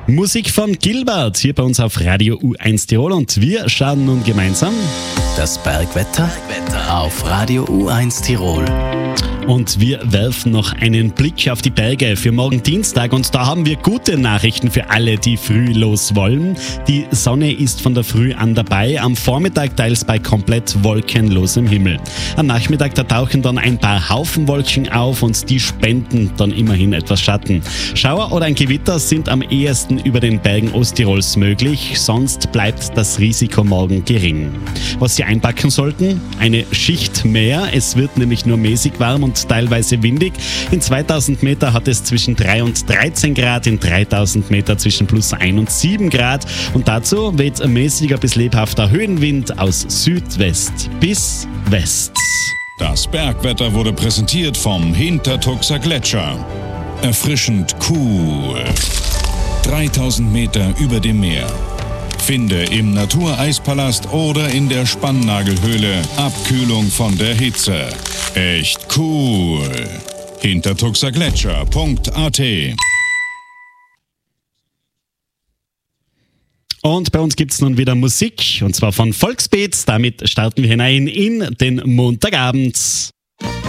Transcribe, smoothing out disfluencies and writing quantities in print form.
Musik von Gilbert hier bei uns auf Radio U1 Tirol und wir schauen nun gemeinsam das Bergwetter auf Radio U1 Tirol. Und wir werfen noch einen Blick auf die Berge für morgen Dienstag und da haben wir gute Nachrichten für alle, die früh los wollen. Die Sonne ist von der Früh an dabei, am Vormittag teils bei komplett wolkenlosem Himmel. Am Nachmittag da tauchen dann ein paar Haufenwolken auf und die spenden dann immerhin etwas Schatten. Schauer oder ein Gewitter sind am ehesten über den Bergen Osttirols möglich, sonst bleibt das Risiko morgen gering. Was Sie einpacken sollten? Eine Schicht mehr, es wird nämlich nur mäßig warm und teilweise windig. In 2000 Meter hat es zwischen 3 und 13 Grad, in 3000 Meter zwischen plus 1 und 7 Grad. Und dazu weht ein mäßiger bis lebhafter Höhenwind aus Südwest bis West. Das Bergwetter wurde präsentiert vom Hintertuxer Gletscher. Erfrischend cool. 3000 Meter über dem Meer. Finde im Natureispalast oder in der Spannnagelhöhle Abkühlung von der Hitze. Echt cool. Hintertuxergletscher.at. Und bei uns gibt es nun wieder Musik, und zwar von Volksbeat. Damit starten wir hinein in den Montagabend.